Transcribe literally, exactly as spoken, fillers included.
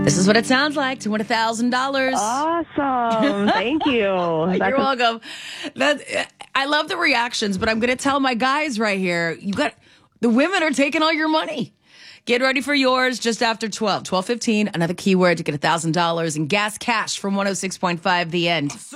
This is what it sounds like to win one thousand dollars. Awesome. Thank you. You're That's welcome. That, I love the reactions, but I'm going to tell my guys right here, you got the women are taking all your money. Get ready for yours just after twelve. twelve fifteen, another keyword to get one thousand dollars in gas cash from one oh six point five The End.